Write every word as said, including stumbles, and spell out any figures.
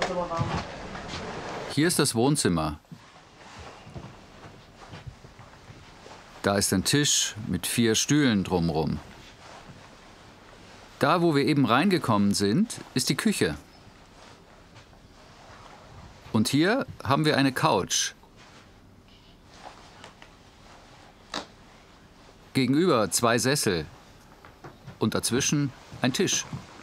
Hier ist das Wohnzimmer. Da ist ein Tisch mit vier Stühlen drumherum. Da, wo wir eben reingekommen sind, ist die Küche. Und hier haben wir eine Couch. Gegenüber zwei Sessel und dazwischen ein Tisch.